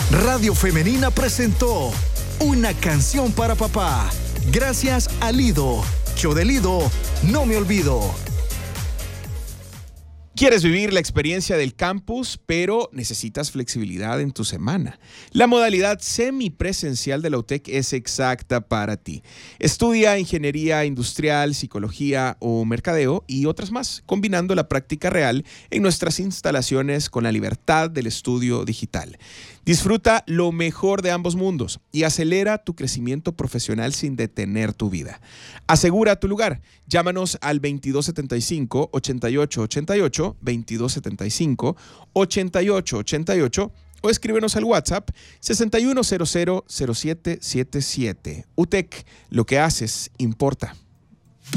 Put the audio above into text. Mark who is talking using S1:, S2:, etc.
S1: Radio Femenina presentó Una canción para papá. Gracias a Lido. Yo de Lido no me olvido.
S2: ¿Quieres vivir la experiencia del campus, pero necesitas flexibilidad en tu semana? La modalidad semipresencial de la UTEC es exacta para ti. Estudia ingeniería industrial, psicología o mercadeo y otras más, combinando la práctica real en nuestras instalaciones con la libertad del estudio digital. Disfruta lo mejor de ambos mundos y acelera tu crecimiento profesional sin detener tu vida. Asegura tu lugar. Llámanos al 2275-8888, 2275-8888 o escríbenos al WhatsApp 61000777. UTEC, lo que haces importa.